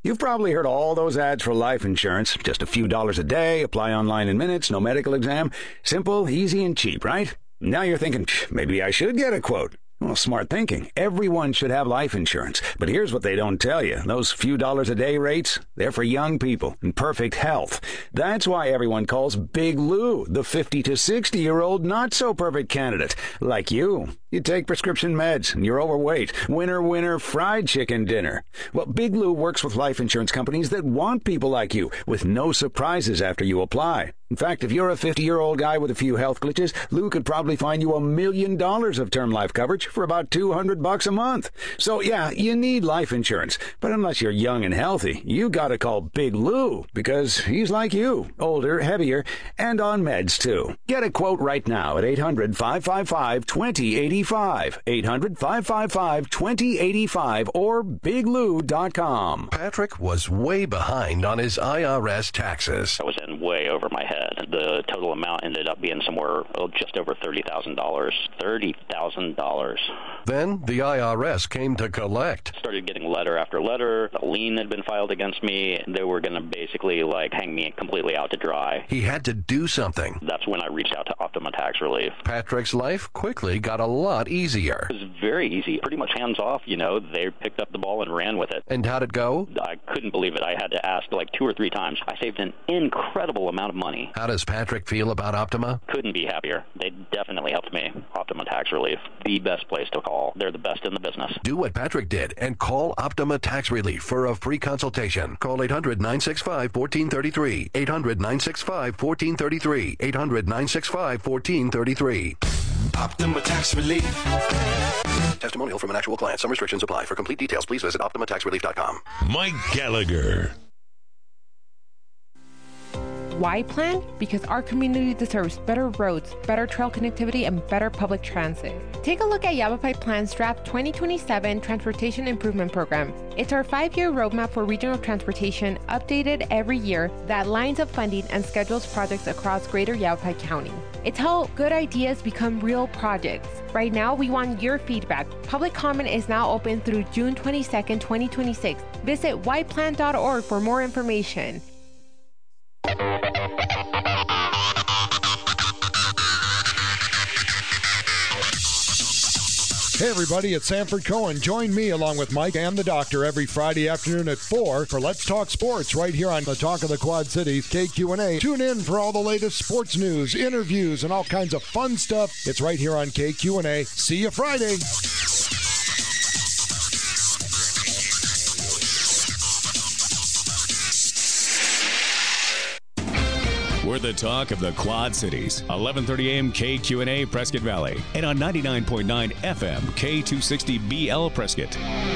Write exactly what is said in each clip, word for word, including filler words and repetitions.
You've probably heard all those ads for life insurance. Just a few dollars a day, apply online in minutes, no medical exam. Simple, easy, and cheap, right? Now you're thinking, maybe I should get a quote. Well, smart thinking. Everyone should have life insurance. But here's what they don't tell you. Those few dollars a day rates, they're for young people in perfect health. That's why everyone calls Big Lou the fifty to sixty-year-old not-so-perfect candidate. Like you. You take prescription meds, and you're overweight. Winner, winner, fried chicken dinner. Well, Big Lou works with life insurance companies that want people like you, with no surprises after you apply. In fact, if you're a fifty-year-old guy with a few health glitches, Lou could probably find you a million dollars of term life coverage for about two hundred bucks a month. So, yeah, you need life insurance. But unless you're young and healthy, you gotta call Big Lou, because he's like you, older, heavier, and on meds, too. Get a quote right now at eight hundred, five five five, two zero eight five, eight hundred, five five five, two zero eight five, or big lou dot com. Patrick was way behind on his I R S taxes. I was in way over my head. The total amount ended up being somewhere oh, just over thirty thousand dollars. thirty thousand dollars. Then the I R S came to collect. Started getting letter after letter. A lien had been filed against me. They were going to basically like hang me completely out to dry. He had to do something. That's when I reached out to Optima Tax Relief. Patrick's life quickly got a lot easier. It was very easy. Pretty much hands off, you know. They picked up the ball and ran with it. And how'd it go? I couldn't believe it. I had to ask like two or three times. I saved an incredible amount of money. How does Patrick feel about Optima? Couldn't be happier. They definitely helped me. Optima Tax Relief, the best place to call. They're the best in the business. Do what Patrick did and call Optima Tax Relief for a free consultation. Call eight hundred, nine six five, one four three three. eight hundred, nine six five, one four three three. eight hundred, nine six five, one four three three. Optima Tax Relief. Testimonial from an actual client. Some restrictions apply. For complete details, please visit optima tax relief dot com. Mike Gallagher. Why plan? Because our community deserves better roads, better trail connectivity, and better public transit. Take a look at Yavapai Plan's draft twenty twenty-seven Transportation Improvement Program. It's our five-year roadmap for regional transportation, updated every year, that lines up funding and schedules projects across greater Yavapai County. It's how good ideas become real projects. Right now, we want your feedback. Public comment is now open through June twenty-second, twenty twenty-six. Visit why plan dot org for more information. Hey everybody, it's Sanford Cohen. Join me along with Mike and the Doctor every Friday afternoon at four for Let's Talk Sports right here on the Talk of the Quad Cities, K Q and A. Tune in for all the latest sports news, interviews, and all kinds of fun stuff. It's right here on K Q and A. See you Friday. We're the talk of the Quad Cities. eleven thirty a.m. K Q and A Prescott Valley. And on ninety-nine point nine F M K two sixty B L Prescott.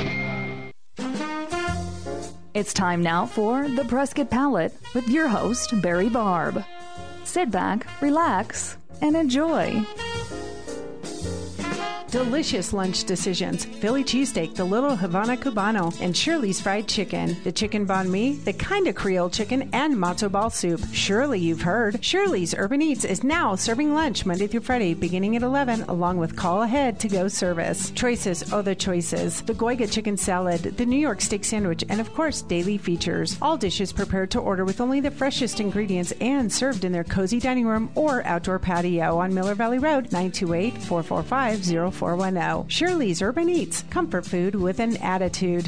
It's time now for The Prescott Palette with your host, Barry Barb. Sit back, relax, and enjoy. Delicious lunch decisions. Philly cheesesteak, the Little Havana Cubano, and Shirley's Fried Chicken. The chicken banh mi, the kind of Creole chicken, and matzo ball soup. Surely you've heard. Shirley's Urban Eats is now serving lunch Monday through Friday beginning at eleven, along with call-ahead to-go service. Choices, oh the choices. The Goiga chicken salad, the New York steak sandwich, and of course, daily features. All dishes prepared to order with only the freshest ingredients and served in their cozy dining room or outdoor patio on Miller Valley Road, nine two eight, four four five, zero four one zero. Shirley's Urban Eats, comfort food with an attitude.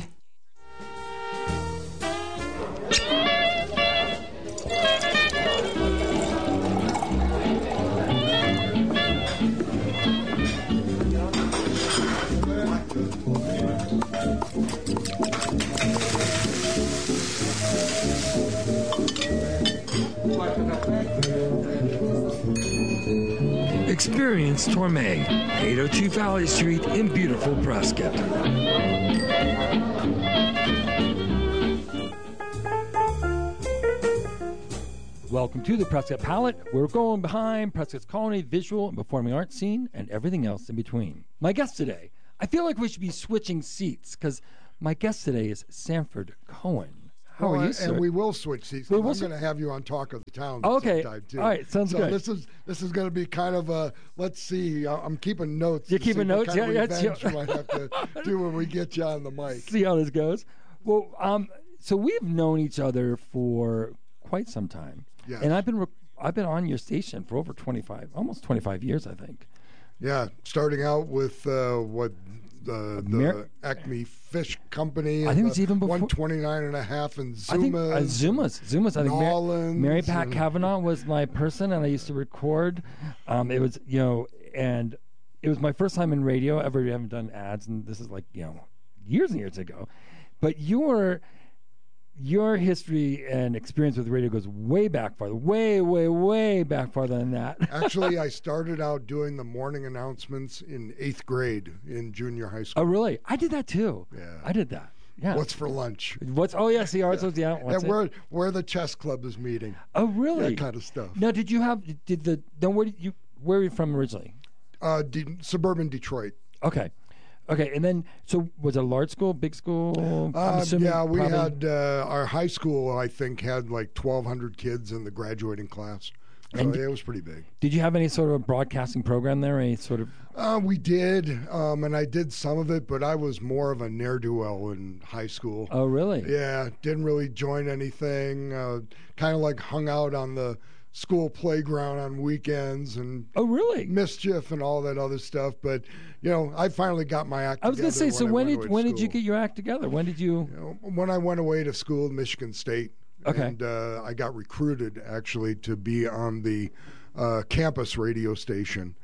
Experience Torme, eight oh two Valley Street in beautiful Prescott. Welcome to the Prescott Palette. We're going behind Prescott's culinary, visual, and performing arts scene and everything else in between. My guest today, I feel like we should be switching seats because my guest today is Sanford Cohen. How well, are you, and, sir? and we will switch seats. We I'm will going to have you on Talk of the Town Oh, okay. sometime, too. All right, sounds so good. This is this is going to be kind of a, let's see, I'm keeping notes. You're to keeping see what notes? kind Yeah, of yeah, revenge yeah. you might have to do when we get you on the mic. See how this goes. Well, um, So we've known each other for quite some time. Yes. And I've been re- I've been on your station for over twenty-five, almost twenty-five years, I think. Yeah, starting out with uh, what the, the Mer- Acme Fish Company. I think it's even before one twenty-nine and a half and Zumas. I think uh, Zumas, Zumas. I think Mar- Nollins Mary Pat and- Kavanaugh was my person, and I used to record. Um, it was you know, and it was my first time in radio ever. We haven't done ads, and this is like you know, years and years ago. But your your history and experience with radio goes way back farther, way, way, way back farther than that. Actually, I started out doing the morning announcements in eighth grade in junior high school. Oh, really? I did that too. Yeah. I did that. Yeah. What's for lunch? What's? Oh, yes, the arts. Yeah. What's and it? where where the chess club is meeting. Oh, really? That kind of stuff. Now, did you have? Did the? Then where did you? Where were you from originally? Uh, de- suburban Detroit. Okay. Okay, and then, so was it a large school, big school? I'm Uh, assuming yeah, we probably- had uh, our high school. I think had like twelve hundred kids in the graduating class. So And- it was pretty big. Did you have any sort of broadcasting program there? Any sort of? Uh, we did, um, and I did some of it, but I was more of a ne'er-do-well in high school. Oh, really? Yeah, didn't really join anything. Uh, kind of like hung out on the school playground on weekends and oh, really? mischief and all that other stuff. But you know, I finally got my act. I was going to say. So I when went did away to when did you school. get your act together? When did you? You know, when I went away to school in Michigan State. Okay. And uh, I got recruited actually to be on the uh, campus radio station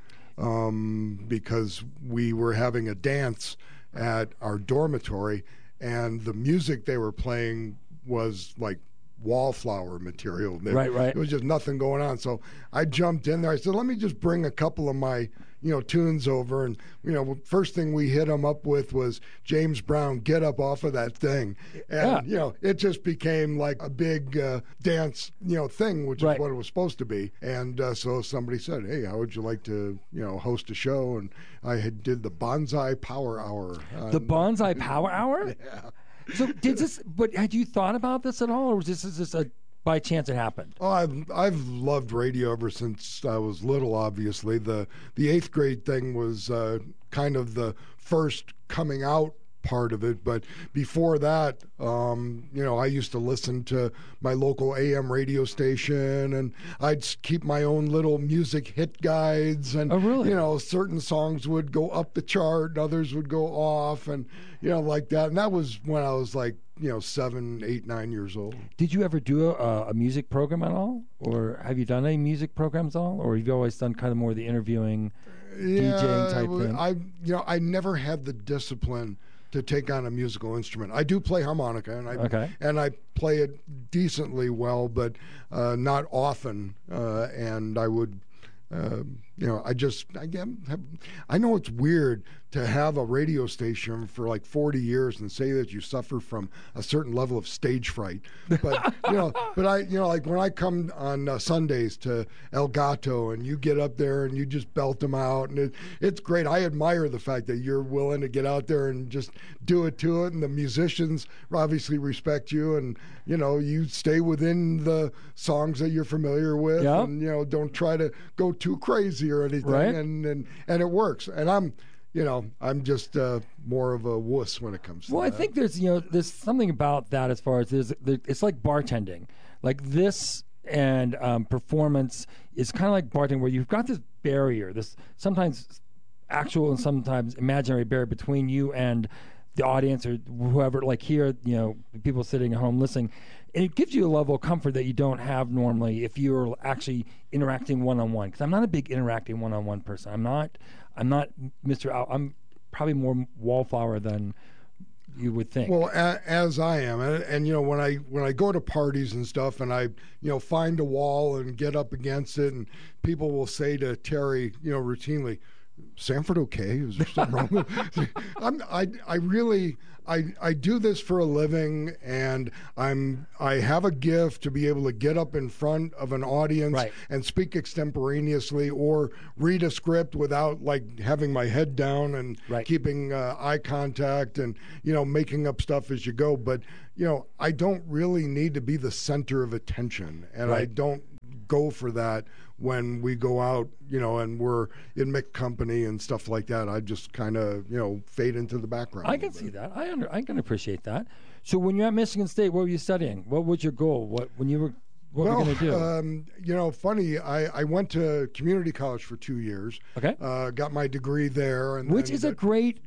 um, because we were having a dance at our dormitory, and the music they were playing was like wallflower material. There- Right, right. There was just nothing going on. So I jumped in there. I said, let me just bring a couple of my, you know, tunes over. And, you know, first thing we hit them up with was James Brown, Get Up Off of That Thing. And, Yeah. you know, it just became like a big uh, dance, you know, thing, which Right. is what it was supposed to be. And uh, so somebody said, hey, how would you like to, you know, host a show? And I had did the Bonsai Power Hour. The on- Bonsai Power Hour? Yeah. So did this? But had you thought about this at all, or was this just a by chance it happened? Oh, I've I've loved radio ever since I was little. Obviously, the the eighth grade thing was uh, kind of the first coming out part of it. But before that, um, you know, I used to listen to my local A M radio station, and I'd s- keep my own little music hit guides. And Oh, really? you know, certain songs would go up the chart, and others would go off, and you know, like that. And that was when I was like, you know, seven, eight, nine years old. Did you ever do a, a music program at all, or have you done any music programs at all, or have you always done kind of more the interviewing, DJing type well, thing? I, you know, I never had the discipline to take on a musical instrument. I do play harmonica, and I Okay. and I play it decently well, but uh, not often. Uh, and I would, uh, you know, I just, I get, have, I know it's weird to have a radio station for like forty years and say that you suffer from a certain level of stage fright. But, you know, but I, you know, like when I come on uh, Sundays to El Gato and you get up there and you just belt them out, and it, it's great. I admire the fact that you're willing to get out there and just do it to it. And the musicians obviously respect you, and, you know, you stay within the songs that you're familiar with, Yep. and, you know, don't try to go too crazy or anything. Right. And, and, and it works. And I'm, you know, I'm just uh, more of a wuss when it comes to Well, I that. think there's you know there's something about that as far as there's there, it's like bartending, like this and um, performance is kind of like bartending where you've got this barrier, this sometimes actual and sometimes imaginary barrier between you and the audience or whoever. Like here, you know, people sitting at home listening. And it gives you a level of comfort that you don't have normally if you're actually interacting one on one. Because I'm not a big interacting one on one person. I'm not. I'm not Mister Al- I'm probably more wallflower than you would think. Well, a, as I am, and, and you know, when I when I go to parties and stuff, and I you know find a wall and get up against it, and people will say to Terry, you know, routinely, "Sanford okay? Is there something wrong with it?" I'm, I I really I I do this for a living, and I'm I have a gift to be able to get up in front of an audience Right. and speak extemporaneously or read a script without like having my head down and Right. keeping uh, eye contact and you know making up stuff as you go. But you know I don't really need to be the center of attention, and I Right. don't go for that when we go out, you know, and we're in mixed company and stuff like that. I just kind of, you know, fade into the background. I can see that. I under, I can appreciate that. So when you're at Michigan State, what were you studying? What was your goal? What when you were what well, were you going to do? Um, you know, funny. I, I went to community college for two years. Okay. Uh, got my degree there, and which then is a great.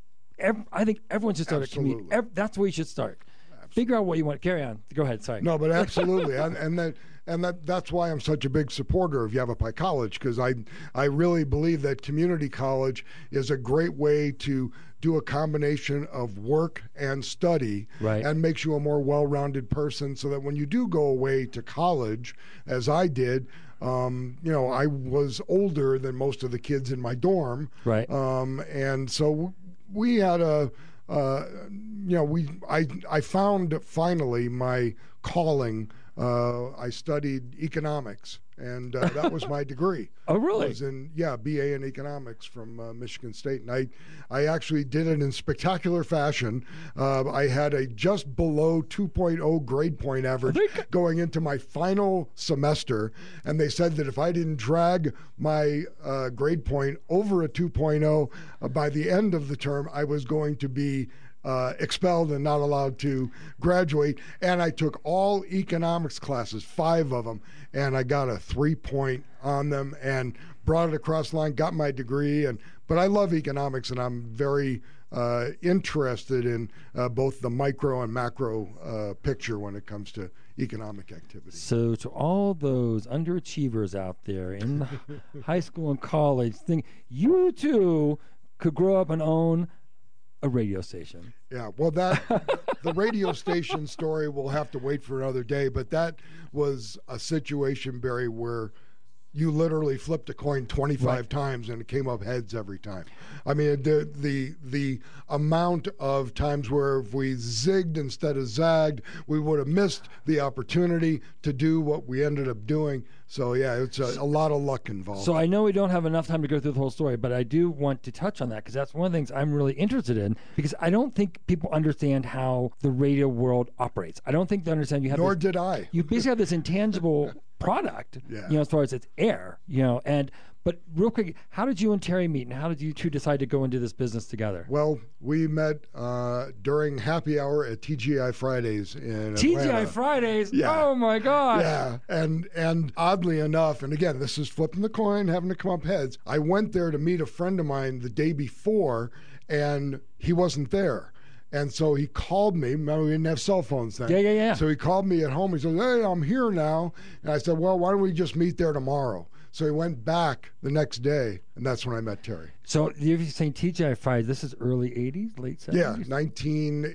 Ev- I think everyone should start Absolutely. at community. Ev- that's where you should start. Absolutely. Figure out what you want. Carry on. Go ahead. Sorry. No, but absolutely, and and that and that that's why I'm such a big supporter of Yavapai College, because I I really believe that community college is a great way to do a combination of work and study, right. and makes you a more well-rounded person, so that when you do go away to college, as I did. Um, you know, I was older than most of the kids in my dorm, right? Um, and so we had a, uh, you know, we I I found finally my calling. Uh, I studied economics, and uh, that was my degree. Oh, really? I was in yeah B A in economics from uh, Michigan State, and I I actually did it in spectacular fashion. Uh, I had a just below two point oh grade point average going into my final semester, and they said that if I didn't drag my uh, grade point over a two point oh uh, by the end of the term, I was going to be Uh, expelled and not allowed to graduate. And I took all economics classes, five of them, and I got a three point on them and brought it across the line, got my degree. And but I love economics, and I'm very uh, interested in uh, both the micro and macro uh, picture when it comes to economic activity. So to all those underachievers out there in high school and college, think you too could grow up and own a radio station. Yeah, well, that the radio station story will have to wait for another day, but that was a situation, Barry, where you literally flipped a coin twenty-five right. times and it came up heads every time. I mean, the the the amount of times where if we zigged instead of zagged, we would have missed the opportunity to do what we ended up doing. So, yeah, it's a, a lot of luck involved. So I know we don't have enough time to go through the whole story, but I do want to touch on that because that's one of the things I'm really interested in, because I don't think people understand how the radio world operates. I don't think they understand you have Nor this, did I. You basically have this intangible product, yeah. you know, as far as its air, you know, and but real quick, how did you and Terry meet, and how did you two decide to go into this business together? Well, we met uh, during happy hour at T G I Fridays in T G I Atlanta. Fridays? Yeah. Oh, my God. Yeah, and and oddly enough, and again, this is flipping the coin, having to come up heads, I went there to meet a friend of mine the day before, and he wasn't there. And so he called me. Remember, we didn't have cell phones then. Yeah, yeah, yeah. So he called me at home. He said, hey, I'm here now. And I said, well, why don't we just meet there tomorrow? So he went back the next day, and that's when I met Terry. So you're saying T G I Fridays, this is early eighties, late seventies? Yeah, nineteen,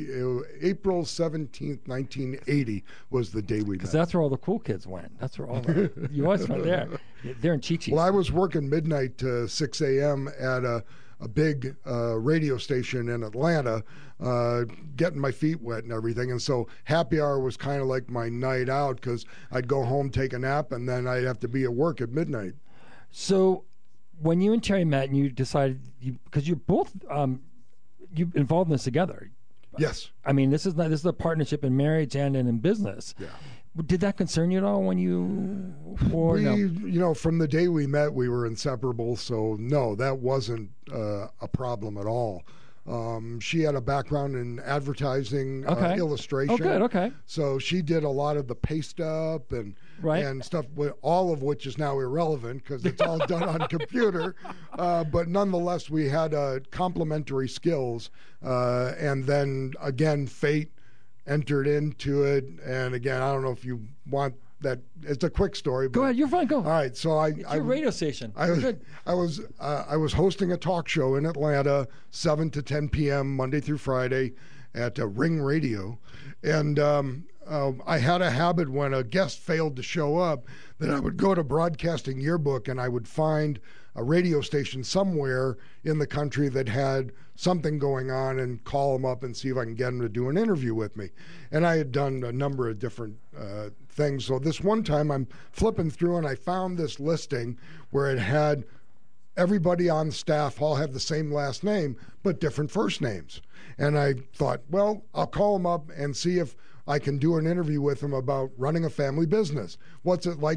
April seventeenth, nineteen eighty was the day we met. Because that's where all the cool kids went. That's where all the, you always went there. They're in Chi-Chi's. Well, I was working midnight to six a.m. at a a big uh, radio station in Atlanta, uh, getting my feet wet and everything. And so happy hour was kind of like my night out, because I'd go home, take a nap, and then I'd have to be at work at midnight. So when you and Terry met and you decided, because you, you're both um, you involved in this together. Yes. I mean, this is not, this is a partnership in marriage and in business. Yeah. Did that concern you at all when you? Or we, no? you know, from the day we met, we were inseparable. So no, that wasn't uh, a problem at all. Um, she had a background in advertising, okay. uh, illustration. Oh, good. Okay. So she did a lot of the paste up and right. and stuff, all of which is now irrelevant because it's all done on computer. Uh, but nonetheless, we had uh, complementary skills, uh, and then again, fate entered into it. And again, I don't know if you want that. It's a quick story. But, go ahead. You're fine. Go. All right. So I, it's I your radio station. I was, I was, uh, I was hosting a talk show in Atlanta, seven to ten p.m. Monday through Friday, at uh, Ring Radio, and um, uh, I had a habit when a guest failed to show up that I would go to Broadcasting Yearbook and I would find a radio station somewhere in the country that had something going on and call them up and see if I can get them to do an interview with me. And I had done a number of different uh, things. So this one time I'm flipping through and I found this listing where it had everybody on staff all have the same last name, but different first names. And I thought, well, I'll call them up and see if I can do an interview with them about running a family business. What's it like